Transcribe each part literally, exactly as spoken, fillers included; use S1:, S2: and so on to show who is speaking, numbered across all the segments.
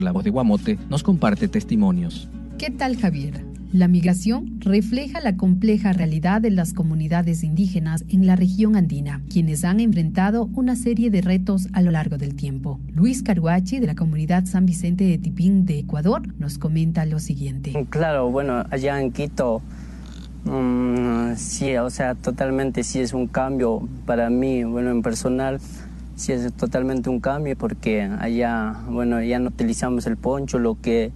S1: La Voz de Guamote nos comparte testimonios.
S2: ¿Qué tal, Javier? La migración refleja la compleja realidad de las comunidades indígenas en la región andina, quienes han enfrentado una serie de retos a lo largo del tiempo. Luis Caruachi, de la comunidad San Vicente de Tipín de Ecuador, nos comenta lo siguiente.
S3: Claro, bueno, allá en Quito, um, sí, o sea, totalmente sí es un cambio para mí, bueno, en personal, sí es totalmente un cambio porque allá, bueno, ya no utilizamos el poncho, lo que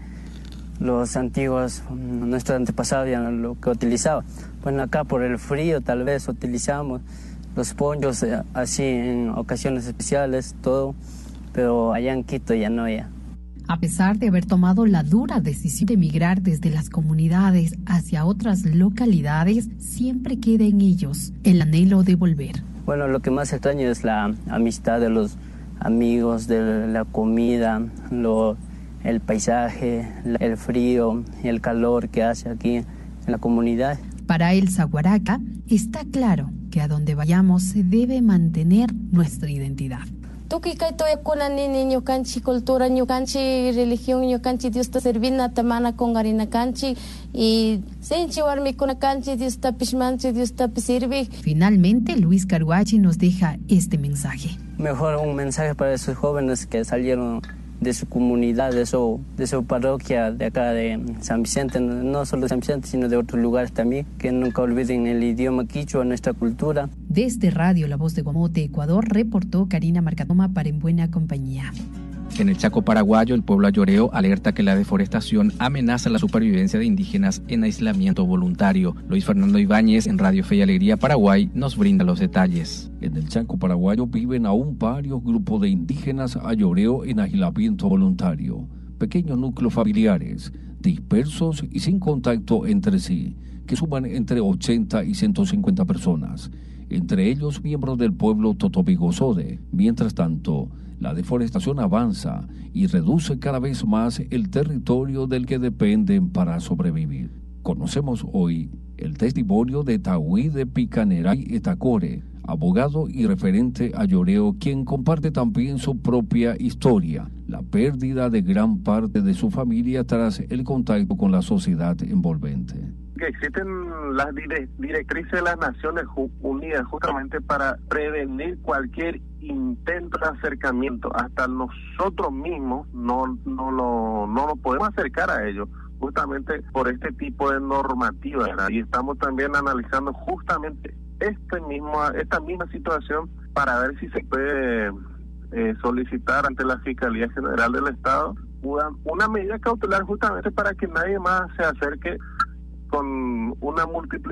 S3: los antiguos, nuestros antepasados ya lo que utilizaban. Bueno, acá por el frío tal vez utilizamos los ponchos eh, así en ocasiones especiales, todo, pero allá en Quito ya no ya.
S2: A pesar de haber tomado la dura decisión de migrar desde las comunidades hacia otras localidades, siempre queda en ellos el anhelo de volver.
S3: Bueno, lo que más extraño es la amistad de los amigos, de la comida, lo el paisaje, el frío y el calor que hace aquí en la comunidad.
S2: Para el Zaguaraca, está claro que a donde vayamos se debe mantener nuestra identidad.
S4: Tuki kai toya kuna nini ñukanchi cultura ñukanchi religión ñukanchi Dios ta servina tamana kongarina kanchi y senchi warmi kuna kanchi Dios ta pishmanchi Dios ta sirvi.
S2: Finalmente, Luis Caruachi nos deja este mensaje.
S3: Mejor un mensaje para esos jóvenes que salieron de su comunidad, de su, de su parroquia de acá de San Vicente, no solo de San Vicente, sino de otros lugares también, que nunca olviden el idioma quichua, nuestra cultura.
S2: Desde Radio La Voz de Guamote, Ecuador, reportó Karina Marcatoma para En Buena Compañía.
S1: En el Chaco paraguayo, el pueblo ayoreo alerta que la deforestación amenaza la supervivencia de indígenas en aislamiento voluntario. Luis Fernando Ibáñez, en Radio Fe y Alegría Paraguay, nos brinda los detalles.
S5: En el Chaco paraguayo viven aún varios grupos de indígenas ayoreo en aislamiento voluntario. Pequeños núcleos familiares, dispersos y sin contacto entre sí, que suman entre ochenta y ciento cincuenta personas, entre ellos miembros del pueblo Totobigo-Sode. Mientras tanto, la deforestación avanza y reduce cada vez más el territorio del que dependen para sobrevivir. Conocemos hoy el testimonio de Tahuí de Picaneray Etacore, abogado y referente ayoreo, quien comparte también su propia historia, la pérdida de gran parte de su familia tras el contacto con la sociedad envolvente.
S6: Que existen las directrices de las Naciones Unidas justamente para prevenir cualquier intento de acercamiento. Hasta nosotros mismos no no lo no nos podemos acercar a ellos justamente por este tipo de normativa, ¿verdad? Y estamos también analizando justamente este mismo esta misma situación para ver si se puede eh, solicitar ante la Fiscalía General del Estado una, una medida cautelar justamente para que nadie más se acerque con una múltiple